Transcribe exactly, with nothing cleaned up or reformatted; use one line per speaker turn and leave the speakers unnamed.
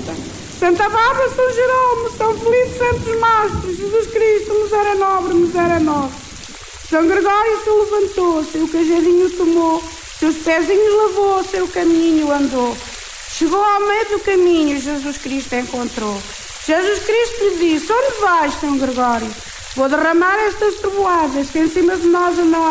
Santa. Santa Bárbara, São Jerome, São Felipe, Santos Mastros, Jesus Cristo, miséria nobre, miséria nobre. São Gregório se levantou, seu cajadinho tomou, seus pezinhos lavou, seu caminho andou. Chegou ao meio do caminho, Jesus Cristo encontrou. Jesus Cristo lhe disse: onde vais, São Gregório? Vou derramar estas trovoadas, que em cima de nós não há